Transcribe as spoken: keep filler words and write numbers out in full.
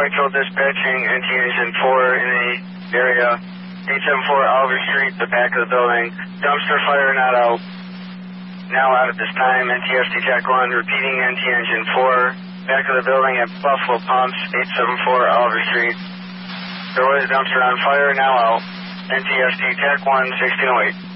Central dispatching N T Engine four in the area. eight seven four Oliver Street, the back of the building. Dumpster fire not out. Now out at this time. N T S D Tech one, repeating N T Engine four. Back of the building at Buffalo Pumps, eight seven four Oliver Street. There was a dumpster on fire, now out. N T S D Tech one, sixteen oh eight.